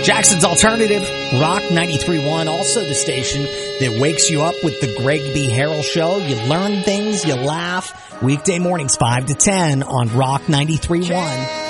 Jackson's Alternative, Rock 93.1, also the station that wakes you up with the Greg B. Harrell Show. You learn things, you laugh. Weekday mornings, 5 to 10 on Rock 93.1.